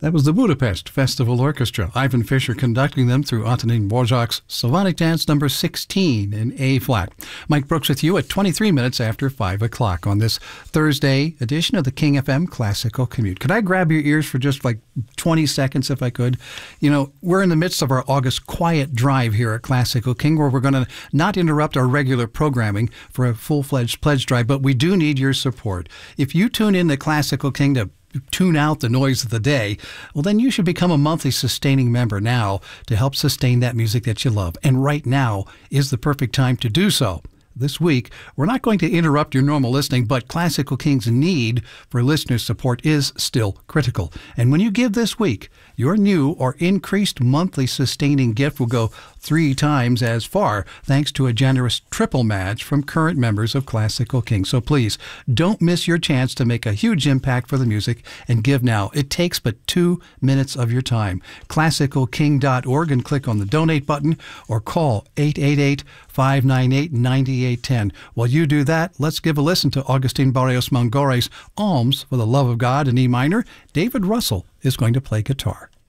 That was the Budapest Festival Orchestra. Ivan Fischer conducting them through Antonin Dvorak's Symphonic Dance number 16 in A-flat. Mike Brooks with you at 23 minutes after 5 o'clock on this Thursday edition of the King FM Classical Commute. Could I grab your ears for just like 20 seconds if I could? You know, we're in the midst of our August quiet drive here at Classical King, where we're going to not interrupt our regular programming for a full-fledged pledge drive, but we do need your support. If you tune in to Classical King to tune out the noise of the day, well, then you should become a monthly sustaining member now to help sustain that music that you love. And right now is the perfect time to do so. This week, we're not going to interrupt your normal listening, but Classical King's need for listener support is still critical. And when you give this week, your new or increased monthly sustaining gift will go 3 times as far, thanks to a generous triple match from current members of Classical King. So please, don't miss your chance to make a huge impact for the music and give now. It takes but 2 minutes of your time. ClassicalKing.org and click on the donate button or call 888-598-9810. While you do that, let's give a listen to Agustin Barrios Mongore's Alms for the Love of God in E minor. David Russell is going to play guitar.